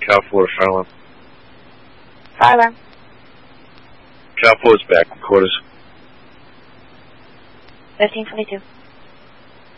Cal 4 fire alarm. Fire alarm. Cal 4 is back. Quarters. 1522.